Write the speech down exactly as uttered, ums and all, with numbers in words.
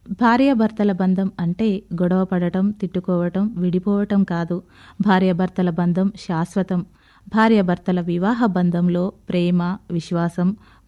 భార్యాభర్తల బంధం అంటే గొడవ పడటం, తిట్టుకోవటం, విడిపోవటం కాదు. భార్యాభర్తల బంధం శాశ్వతం. భార్యాభర్తల వివాహ బంధంలో ప్రేమ, విశ్వాసం,